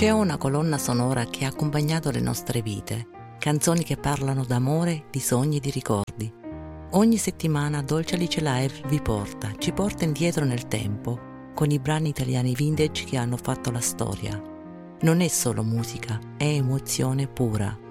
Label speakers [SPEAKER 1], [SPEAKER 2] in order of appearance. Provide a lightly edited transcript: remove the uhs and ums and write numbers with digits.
[SPEAKER 1] C'è una colonna sonora che ha accompagnato le nostre vite, canzoni che parlano d'amore, di sogni e di ricordi. Ogni settimana Dolce Alice Live ci porta indietro nel tempo con i brani italiani vintage che hanno fatto la storia. Non è solo musica, è emozione pura.